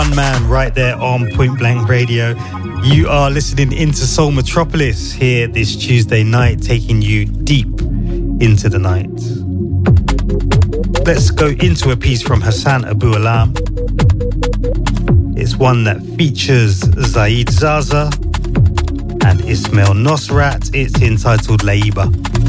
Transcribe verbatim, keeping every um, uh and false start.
Man right there on Point Blank Radio. You are listening into Soul Metropolis here this Tuesday night, taking you deep into the night. Let's go into a piece from Hassan Abu Alam. It's one that features Zaid Zaza and Ismail Nosrat. It's entitled Laiba.